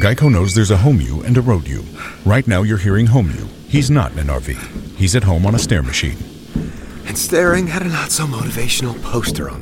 Geico knows there's a home you and a road you. Right now you're hearing home you. He's not in an RV. He's at home on a stair machine. And staring at a not-so-motivational poster on